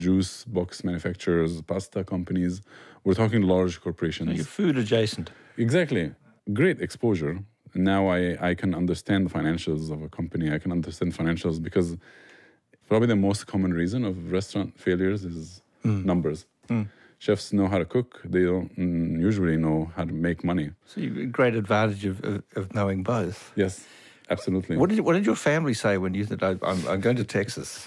juice box manufacturers, pasta companies. We're talking large So corporations. you're food adjacent. Exactly. Great exposure. Now I can understand the financials of a company. I can understand financials because probably the most common reason of restaurant failures is numbers. Chefs know how to cook. They don't usually know how to make money. So you've a great advantage of knowing both. Yes, absolutely. What did your family say when you said, I'm going to Texas?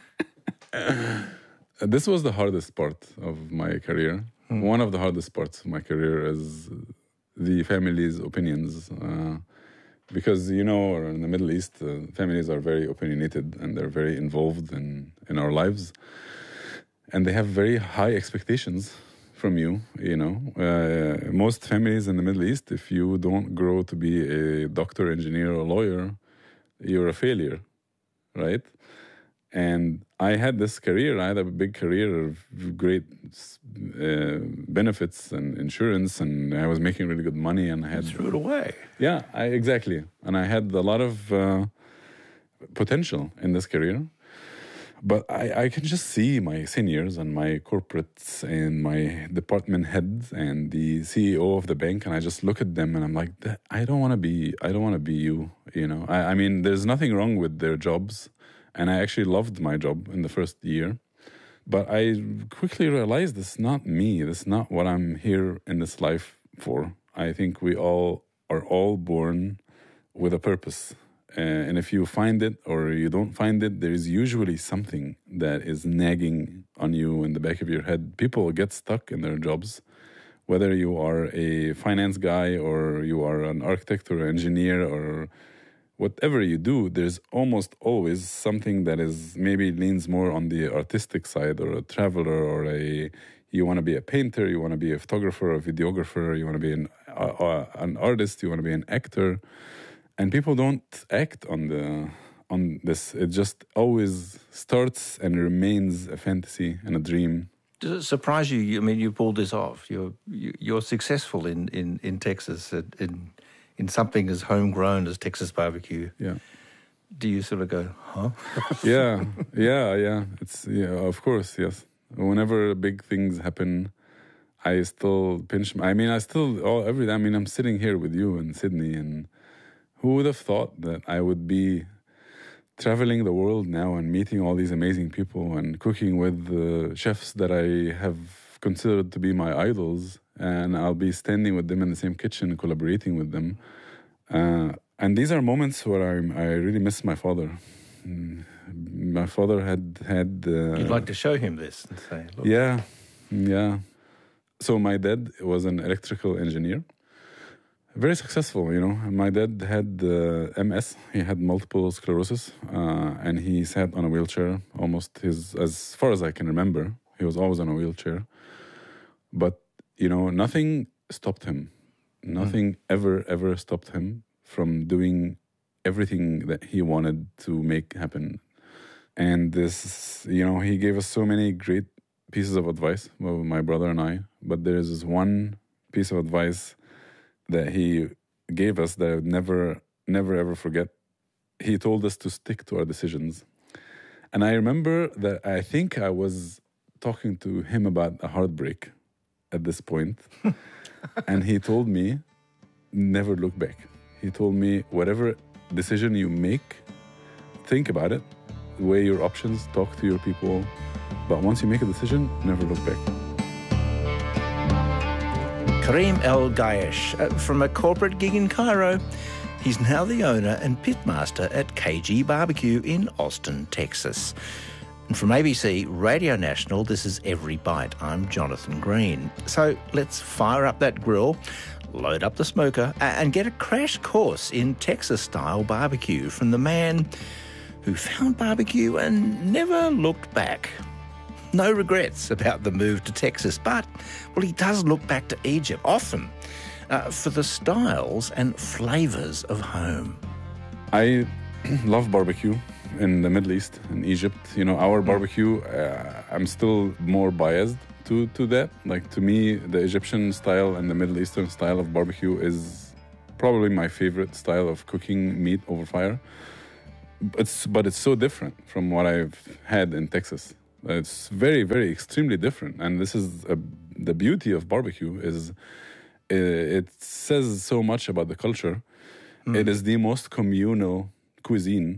This was the hardest part of my career. One of the hardest parts of my career is the family's opinions. Because, in the Middle East, families are very opinionated and they're very involved in our lives. And they have very high expectations from you, Most families in the Middle East, if you don't grow to be a doctor, engineer, or lawyer, you're a failure, right? And I had this career. I had a big career of great benefits and insurance, and I was making really good money. And I had Threw it away. Yeah, exactly. And I had a lot of potential in this career. But I can just see my seniors and my corporates and my department heads and the CEO of the bank, and I just look at them and I'm like, I don't want to be you. I mean, there's nothing wrong with their jobs, and I actually loved my job in the first year. But I quickly realized this is not me. This is not what I'm here in this life for. I think we all are born with a purpose. And if you find it or you don't find it, there is usually something that is nagging on you in the back of your head. People get stuck in their jobs, whether you are a finance guy or you are an architect or engineer or whatever you do, there's almost always something that is maybe leans more on the artistic side, or a traveler, or you want to be a painter, you want to be a photographer, a videographer, you want to be an artist, you want to be an actor. And people don't act on this. It just always starts and remains a fantasy and a dream. Does it surprise you? I mean, you pulled this off. You're successful in Texas in something as homegrown as Texas barbecue. Yeah. Do you sort of go, huh? Yeah. It's of course, yes. Whenever big things happen, I still pinch. I'm sitting here with you in Sydney, and who would have thought that I would be traveling the world now and meeting all these amazing people and cooking with chefs that I have considered to be my idols, and I'll be standing with them in the same kitchen, collaborating with them. And these are moments where I really miss my father. My father had You'd like to show him this and say, look. Yeah. So my dad was an electrical engineer. Very successful, My dad had MS. He had multiple sclerosis, and he sat on a wheelchair as far as I can remember. He was always on a wheelchair. But, nothing stopped him. Nothing ever stopped him from doing everything that he wanted to make happen. And this, he gave us so many great pieces of advice, my brother and I. But there is this one piece of advice that he gave us that I would never ever forget. He told us to stick to our decisions. And I remember that I think I was talking to him about a heartbreak at this point. And he told me, never look back. He told me, whatever decision you make, think about it, weigh your options, talk to your people. But once you make a decision, never look back. Karim El Gayesh, from a corporate gig in Cairo, he's now the owner and pitmaster at KG Barbecue in Austin, Texas. And from ABC Radio National, this is Every Bite. I'm Jonathan Green. So let's fire up that grill, load up the smoker, and get a crash course in Texas-style barbecue from the man who found barbecue and never looked back. No regrets about the move to Texas, but, he does look back to Egypt often for the styles and flavours of home. I love barbecue in the Middle East, in Egypt. Our barbecue, I'm still more biased to that. Like, to me, the Egyptian style and the Middle Eastern style of barbecue is probably my favorite style of cooking meat over fire. But it's so different from what I've had in Texas. It's very, very extremely different. And this is the beauty of barbecue is it says so much about the culture. It is the most communal cuisine,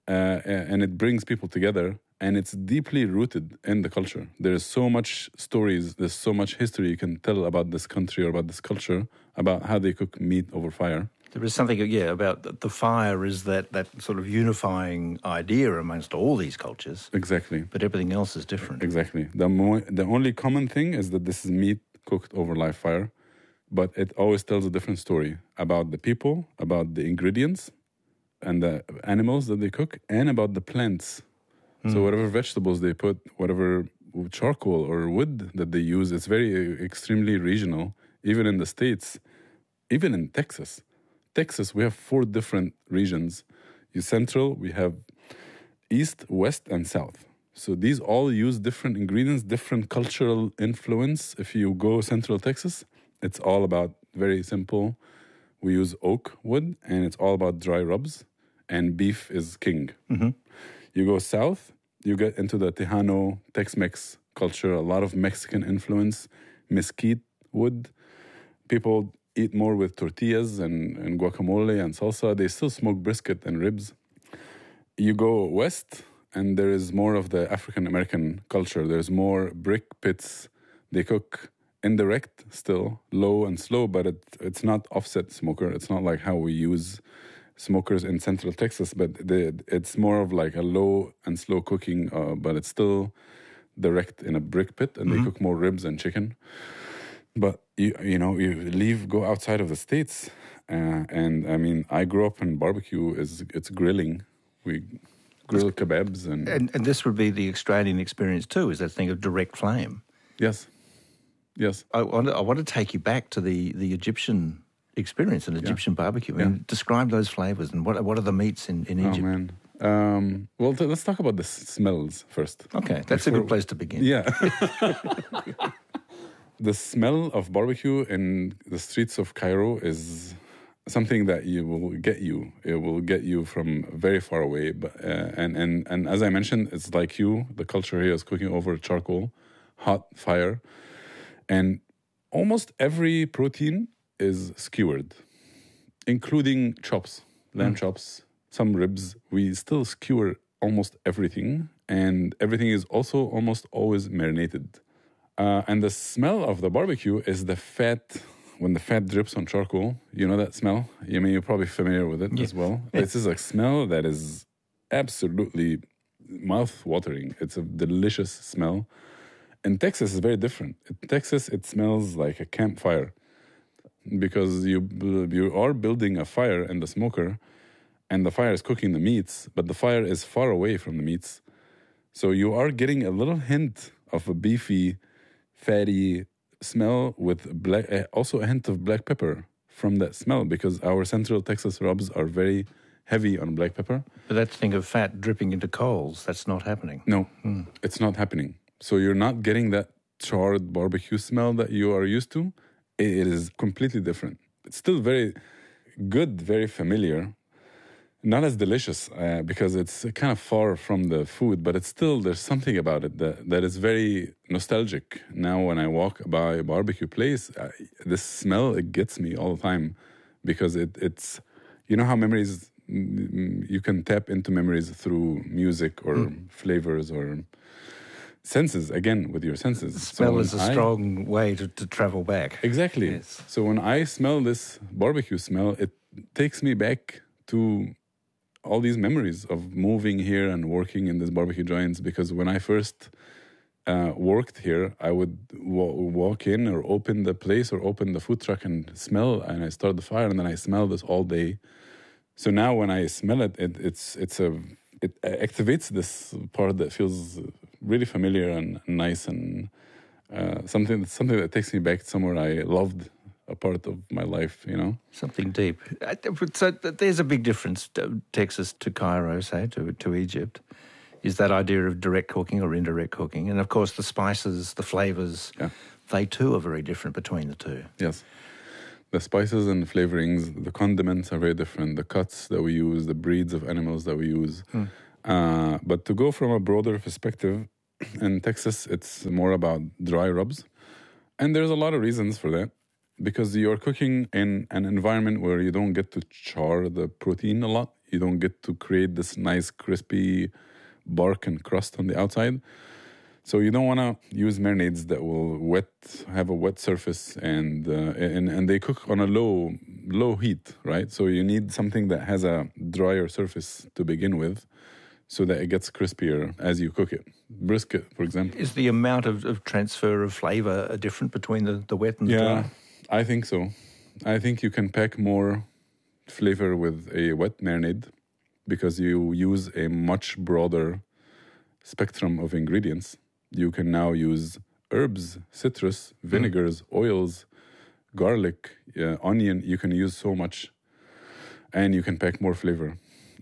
and it brings people together, and it's deeply rooted in the culture. There's so much stories, there's so much history you can tell about this country or about this culture, about how they cook meat over fire. There is something, about the fire is that sort of unifying idea amongst all these cultures. Exactly. But everything else is different. Exactly. The only common thing is that this is meat cooked over live fire, but it always tells a different story about the people, about the ingredients and the animals that they cook, and about the plants. So whatever vegetables they put, whatever charcoal or wood that they use, it's very extremely regional. Even in the States, even in Texas. Texas, we have 4 different regions. In Central, we have East, West, and South. So these all use different ingredients, different cultural influence. If you go Central Texas, it's all about very simple. We use oak wood, and it's all about dry rubs, and beef is king. Mm-hmm. You go south, you get into the Tejano, Tex-Mex culture, a lot of Mexican influence, mesquite wood. People eat more with tortillas and guacamole and salsa. They still smoke brisket and ribs. You go west, and there is more of the African-American culture. There's more brick pits. They cook indirect still, low and slow, but it's not offset smoker. It's not like how we use smokers in Central Texas, but it's more of like a low and slow cooking, but it's still direct in a brick pit, and they cook more ribs and chicken. But you go outside of the States, and I mean, I grew up in barbecue. It's grilling. We grill kebabs and this would be the Australian experience too. Is that thing of direct flame? Yes. I want to take you back to the Egyptian experience and Egyptian barbecue. I mean, describe those flavors and what are the meats in Egypt? Oh man. Well, let's talk about the smells first. Okay, that's a good place to begin. Yeah. The smell of barbecue in the streets of Cairo is something that it will get you from very far away. But and as I mentioned, it's like the culture here is cooking over charcoal, hot fire, and almost every protein is skewered, including chops, lamb chops, some ribs. We still skewer almost everything, and everything is also almost always marinated. And the smell of the barbecue is the fat. When the fat drips on charcoal, you know that smell? I mean, you're probably familiar with it as well. This is a smell that is absolutely mouth-watering. It's a delicious smell. In Texas, it's very different. In Texas, it smells like a campfire because you are building a fire in the smoker, and the fire is cooking the meats, but the fire is far away from the meats. So you are getting a little hint of a beefy, fatty smell with also a hint of black pepper from that smell, because our Central Texas rubs are very heavy on black pepper. But that thing of fat dripping into coals, that's not happening. No, it's not happening. So you're not getting that charred barbecue smell that you are used to. It is completely different. It's still very good, very familiar. Not as delicious because it's kind of far from the food, but there's something about it that is very nostalgic. Now when I walk by a barbecue place, this smell, it gets me all the time because it's, you know how memories, you can tap into memories through music or flavors or senses, again, with your senses. Smell is a strong way to travel back. Exactly. Yes. So when I smell this barbecue smell, it takes me back to all these memories of moving here and working in these barbecue joints, because when I first worked here, I would walk in or open the place or open the food truck and smell, and I start the fire, and then I smell this all day. So now when I smell it, it activates this part that feels really familiar and nice, and something that takes me back somewhere I loved, a part of my life, you know? Something deep. So there's a big difference, Texas to Cairo, say, to Egypt, is that idea of direct cooking or indirect cooking. And, of course, the spices, the flavours, they too are very different between the two. Yes. The spices and flavorings, the condiments are very different. The cuts that we use, the breeds of animals that we use. But to go from a broader perspective, In Texas, it's more about dry rubs. And there's a lot of reasons for that. Because you're cooking in an environment where you don't get to char the protein a lot. You don't get to create this nice crispy bark and crust on the outside. So you don't want to use marinades that will have a wet surface, and they cook on a low heat, right? So you need something that has a drier surface to begin with, so that it gets crispier as you cook it. Brisket, for example. Is the amount of transfer of flavour different between the wet and the dry? I think so. I think you can pack more flavor with a wet marinade because you use a much broader spectrum of ingredients. You can now use herbs, citrus, vinegars, oils, garlic, onion. You can use so much, and you can pack more flavor.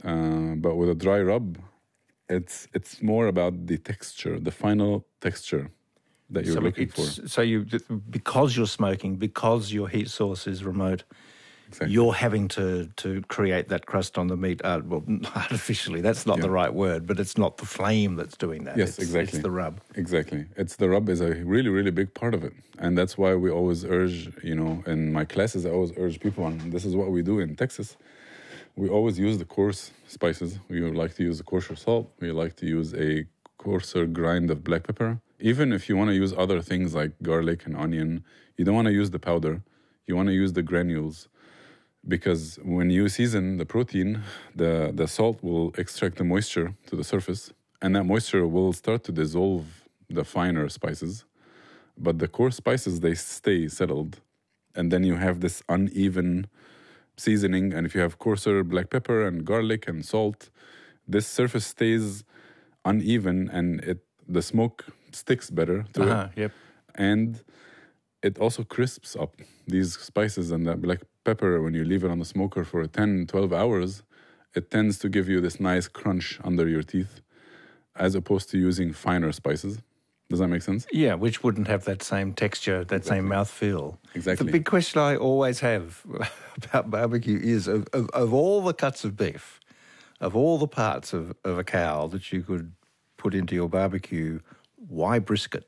But with a dry rub, it's more about the texture, the final texture that you're looking for. So because you're smoking, because your heat source is remote, exactly. You're having to create that crust on the meat. Well, artificially, that's not the right word, but it's not the flame that's doing that. Yes, exactly. It's the rub. Exactly. The rub is a really, really big part of it. And that's why we always urge, in my classes, I always urge people on, this is what we do in Texas. We always use the coarse spices. We like to use the coarser salt. We like to use a coarser grind of black pepper. Even if you want to use other things like garlic and onion, you don't want to use the powder. You want to use the granules. Because when you season the protein, the salt will extract the moisture to the surface. And that moisture will start to dissolve the finer spices. But the coarse spices, they stay settled. And then you have this uneven seasoning. And if you have coarser black pepper and garlic and salt, this surface stays uneven and the smoke sticks better to it. Yep. And it also crisps up these spices and that black pepper. When you leave it on the smoker for 10, 12 hours, it tends to give you this nice crunch under your teeth as opposed to using finer spices. Does that make sense? Yeah, which wouldn't have that same texture, that same mouthfeel. Exactly. The big question I always have about barbecue is of all the cuts of beef, of all the parts of a cow that you could put into your barbecue, why brisket?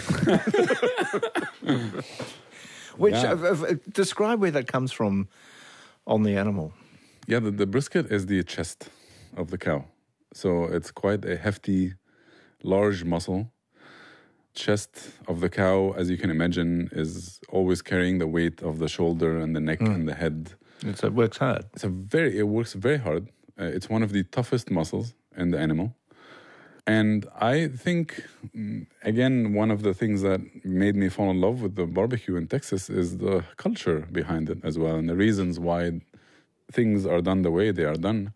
Describe where that comes from on the animal. Yeah, the brisket is the chest of the cow. So it's quite a hefty, large muscle. Chest of the cow, as you can imagine, is always carrying the weight of the shoulder and the neck and the head. It works hard. It works very hard. It's one of the toughest muscles in the animal. And I think, again, one of the things that made me fall in love with the barbecue in Texas is the culture behind it as well, and the reasons why things are done the way they are done.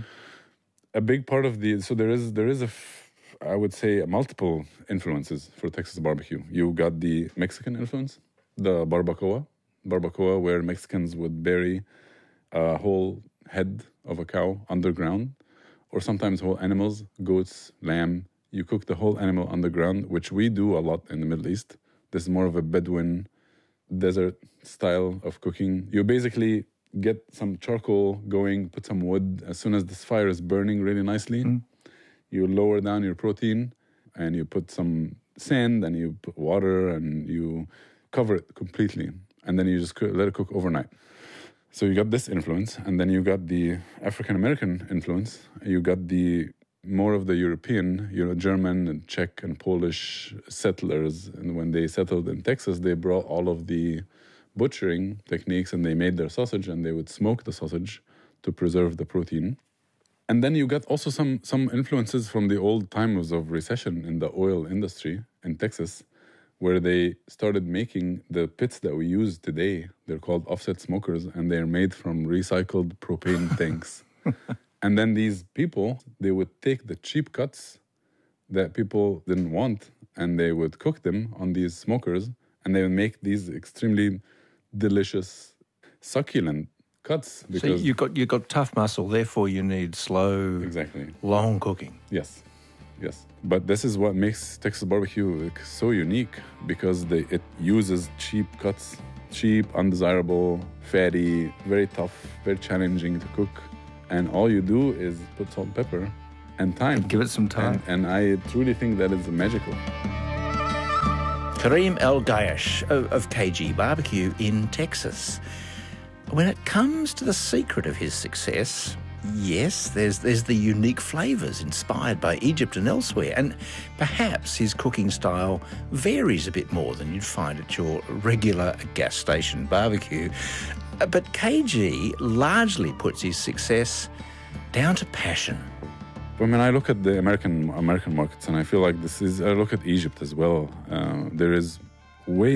A big part of there is I would say multiple influences for Texas barbecue. You got the Mexican influence, the barbacoa, where Mexicans would bury a whole head of a cow underground, or sometimes whole animals, goats, lamb. You cook the whole animal underground, which we do a lot in the Middle East. This is more of a Bedouin desert style of cooking. You basically get some charcoal going, put some wood. As soon as this fire is burning really nicely, you lower down your protein and you put some sand and you put water and you cover it completely. And then you just let it cook overnight. So you got this influence, and then you got the African-American influence. You got the more of the European, German and Czech and Polish settlers. And when they settled in Texas, they brought all of the butchering techniques and they made their sausage, and they would smoke the sausage to preserve the protein. And then you got also some influences from the old times of recession in the oil industry in Texas, where they started making the pits that we use today. They're called offset smokers, and they're made from recycled propane tanks. And then these people, they would take the cheap cuts that people didn't want, and they would cook them on these smokers, and they would make these extremely delicious, succulent cuts. So you've got tough muscle, therefore you need slow, long cooking. Yes. But this is what makes Texas barbecue so unique, because it uses cheap cuts, cheap, undesirable, fatty, very tough, very challenging to cook. And all you do is put salt and pepper and time. Give it some time. And I truly think that is magical. Karim El Gayesh of KG Barbecue in Texas. When it comes to the secret of his success, yes, there's the unique flavours inspired by Egypt and elsewhere, and perhaps his cooking style varies a bit more than you'd find at your regular gas station barbecue. But KG largely puts his success down to passion. I mean, I look at the American markets, and I feel like I look at Egypt as well. There is way